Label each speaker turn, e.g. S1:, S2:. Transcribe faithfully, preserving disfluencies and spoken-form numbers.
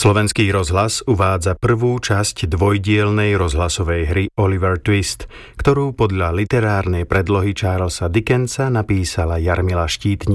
S1: Slovenský rozhlas uvádza prvú časť dvojdielnej rozhlasovej hry Oliver Twist, ktorú podľa literárnej predlohy Charlesa Dickensa napísala Jarmila Štítníková.